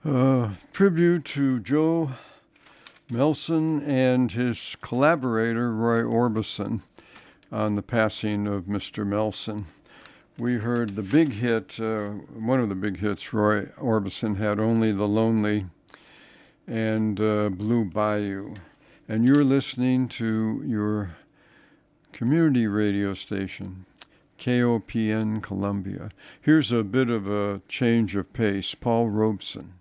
Tribute to Joe Melson and his collaborator, Roy Orbison, on the passing of Mr. Melson. We heard the big hit, one of the big hits Roy Orbison had, Only the Lonely, and Blue Bayou. And you're listening to your community radio station, KOPN Columbia. Here's a bit of a change of pace. Paul Robeson.